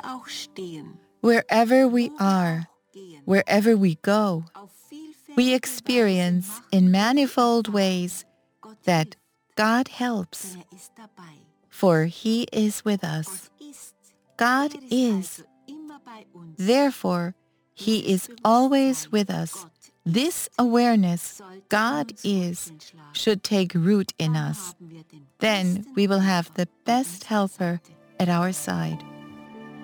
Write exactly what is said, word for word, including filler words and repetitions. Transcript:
auch stehen, Wherever we wo wir are, auch gehen, wherever we go, auf vielfältige we Weise experience machen in wir manifold erfahren, ways Gott that hilft, God helps, denn er ist dabei. for He is with us. Gott ist, God er ist is, also immer bei uns. therefore, He Dieses is always Bewusstsein, with us. Gott This ist, awareness, sollte in God uns is, Wurzeln schlagen. should take root in Dann us. haben wir den Then besten we will have Helfer the an best unserer helper Seite. at our side.